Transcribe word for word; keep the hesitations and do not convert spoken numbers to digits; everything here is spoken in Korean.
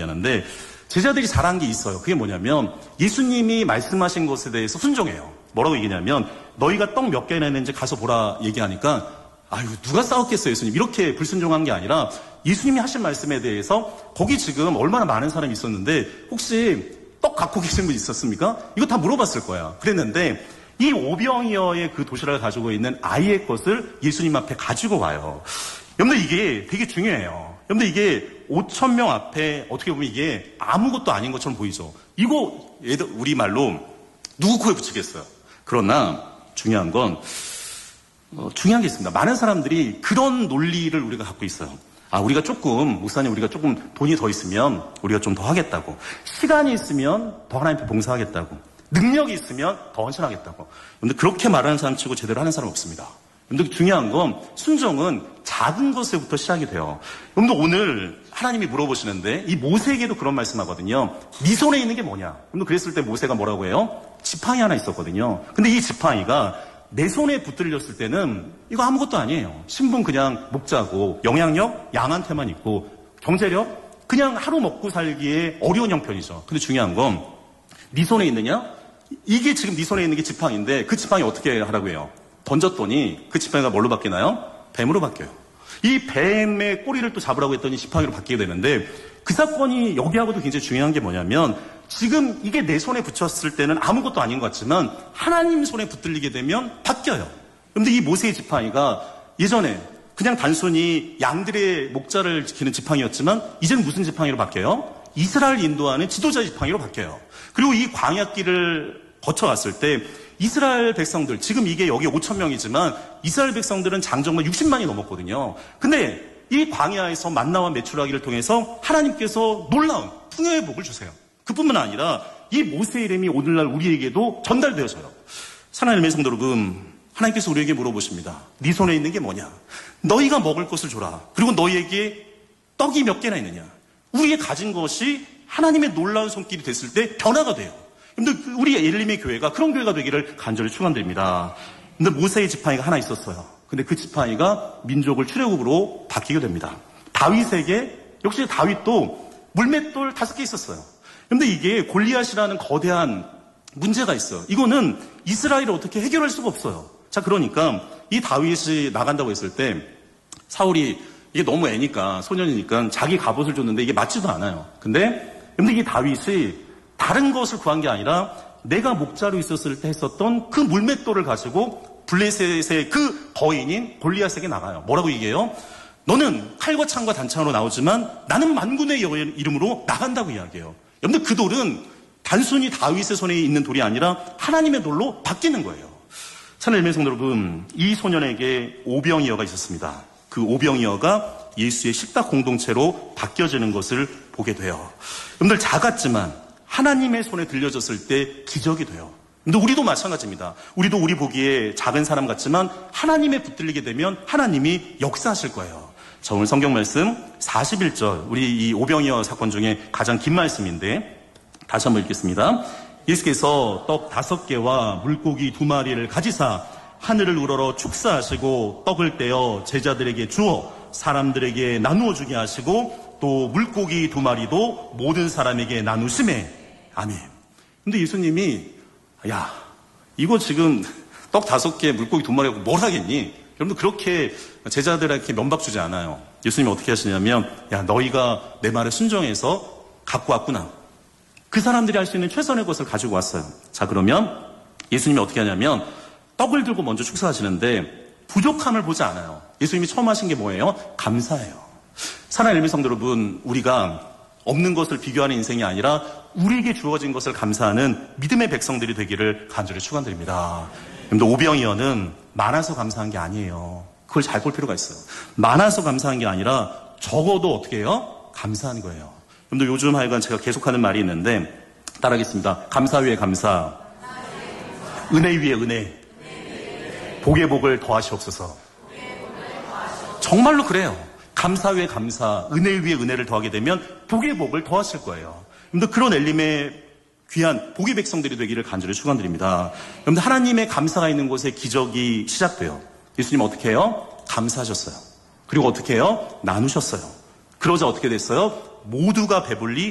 얘기하는데 제자들이 잘한 게 있어요. 그게 뭐냐면 예수님이 말씀하신 것에 대해서 순종해요. 뭐라고 얘기냐면 너희가 떡 몇 개나 했는지 가서 보라 얘기하니까 아유 누가 싸웠겠어요 예수님. 이렇게 불순종한 게 아니라 예수님이 하신 말씀에 대해서 거기 지금 얼마나 많은 사람이 있었는데 혹시 떡 갖고 계신 분 있었습니까? 이거 다 물어봤을 거야. 그랬는데 이 오병이어의 그 도시락을 가지고 있는 아이의 것을 예수님 앞에 가지고 와요. 여러분들 이게 되게 중요해요. 여러분들 이게 오천 명 앞에 어떻게 보면 이게 아무것도 아닌 것처럼 보이죠. 이거 우리말로 누구 코에 붙이겠어요. 그러나 중요한 건 어, 중요한 게 있습니다. 많은 사람들이 그런 논리를 우리가 갖고 있어요. 아, 우리가 조금, 목사님, 우리가 조금 돈이 더 있으면 우리가 좀 더 하겠다고. 시간이 있으면 더 하나님 앞에 봉사하겠다고. 능력이 있으면 더 헌신하겠다고. 근데 그렇게 말하는 사람 치고 제대로 하는 사람 없습니다. 근데 중요한 건 순종은 작은 것에부터 시작이 돼요. 여러분들 오늘 하나님이 물어보시는데 이 모세에게도 그런 말씀하거든요. 네 손에 있는 게 뭐냐? 여러분들 그랬을 때 모세가 뭐라고 해요? 지팡이 하나 있었거든요. 근데 이 지팡이가 내 손에 붙들렸을 때는 이거 아무것도 아니에요. 신분 그냥 먹자고, 영향력 양한테만 있고, 경제력 그냥 하루 먹고 살기에 어려운 형편이죠. 근데 중요한 건 네 손에 있느냐? 이게 지금 네 손에 있는 게 지팡이인데 그 지팡이 어떻게 하라고 해요? 던졌더니 그 지팡이가 뭘로 바뀌나요? 뱀으로 바뀌어요. 이 뱀의 꼬리를 또 잡으라고 했더니 지팡이로 바뀌게 되는데 그 사건이 여기하고도 굉장히 중요한 게 뭐냐면 지금 이게 내 손에 붙였을 때는 아무것도 아닌 것 같지만 하나님 손에 붙들리게 되면 바뀌어요. 그런데 이 모세의 지팡이가 예전에 그냥 단순히 양들의 목자를 지키는 지팡이였지만 이제는 무슨 지팡이로 바뀌어요? 이스라엘 인도하는 지도자 지팡이로 바뀌어요. 그리고 이 광야길을 거쳐갔을 때 이스라엘 백성들, 지금 이게 여기 오천 명이지만 이스라엘 백성들은 장정만 육십만이 넘었거든요. 근데 이 광야에서 만나와 메추라기를 통해서 하나님께서 놀라운 풍요의 복을 주세요. 그뿐만 아니라 이 모세의 이름이 오늘날 우리에게도 전달되어져요. 사랑하는 성도 여러분, 하나님께서 우리에게 물어보십니다. 네 손에 있는 게 뭐냐? 너희가 먹을 것을 줘라. 그리고 너희에게 떡이 몇 개나 있느냐? 우리의 가진 것이 하나님의 놀라운 손길이 됐을 때 변화가 돼요. 근데 우리 엘림의 교회가 그런 교회가 되기를 간절히 축원드립니다. 근데 모세의 지팡이가 하나 있었어요. 근데 그 지팡이가 민족을 출애굽으로 바뀌게 됩니다. 다윗에게 역시 다윗도 물맷돌 다섯 개 있었어요. 근데 이게 골리앗이라는 거대한 문제가 있어요. 이거는 이스라엘을 어떻게 해결할 수가 없어요. 자, 그러니까 이 다윗이 나간다고 했을 때 사울이 이게 너무 애니까 소년이니까 자기 갑옷을 줬는데 이게 맞지도 않아요. 근데 근데 이 다윗이 다른 것을 구한 게 아니라 내가 목자로 있었을 때 했었던 그 물맷돌을 가지고 블레셋의 그 거인인 골리앗에게 나가요. 뭐라고 얘기해요? 너는 칼과 창과 단창으로 나오지만 나는 만군의 여호와의 이름으로 나간다고 이야기해요. 여러분들 그 돌은 단순히 다윗의 손에 있는 돌이 아니라 하나님의 돌로 바뀌는 거예요. 하나님의 성도 여러분, 이 소년에게 오병이어가 있었습니다. 그 오병이어가 예수의 식탁 공동체로 바뀌어지는 것을 보게 돼요. 여러분들 작았지만 하나님의 손에 들려졌을 때 기적이 돼요. 근데 우리도 마찬가지입니다. 우리도 우리 보기에 작은 사람 같지만 하나님에 붙들리게 되면 하나님이 역사하실 거예요. 자, 오늘 성경 말씀 사십일 절, 우리 이 오병이어 사건 중에 가장 긴 말씀인데 다시 한번 읽겠습니다. 예수께서 떡 다섯 개와 물고기 두 마리를 가지사 하늘을 우러러 축사하시고 떡을 떼어 제자들에게 주어 사람들에게 나누어 주게 하시고 또 물고기 두 마리도 모든 사람에게 나누시매. 아멘. 근데 예수님이 야, 이거 지금 떡 다섯 개 물고기 두 마리하고 뭘 하겠니? 여러분들 그렇게 제자들에게 면박 주지 않아요. 예수님이 어떻게 하시냐면 야, 너희가 내 말에 순종해서 갖고 왔구나. 그 사람들이 할 수 있는 최선의 것을 가지고 왔어요. 자, 그러면 예수님이 어떻게 하냐면 떡을 들고 먼저 축사하시는데 부족함을 보지 않아요. 예수님이 처음 하신 게 뭐예요? 감사해요. 사랑하는 엘미 성도 여러분, 우리가 없는 것을 비교하는 인생이 아니라 우리에게 주어진 것을 감사하는 믿음의 백성들이 되기를 간절히 축원드립니다. 근데 오병이어는 많아서 감사한 게 아니에요. 그걸 잘 볼 필요가 있어요. 많아서 감사한 게 아니라 적어도 어떻게 해요? 감사한 거예요. 근데 요즘 하여간 제가 계속하는 말이 있는데 따라하겠습니다. 감사 위에 감사, 은혜 위에 은혜, 복의 복을 더하시옵소서. 정말로 그래요. 감사 위에 감사, 은혜 위에 은혜를 더하게 되면 복의 복을 더하실 거예요. 근데 그런 엘림의 귀한 복의 백성들이 되기를 간절히 축원드립니다. 여러분들 하나님의 감사가 있는 곳에 기적이 시작돼요. 예수님 어떻게 해요? 감사하셨어요. 그리고 어떻게 해요? 나누셨어요. 그러자 어떻게 됐어요? 모두가 배불리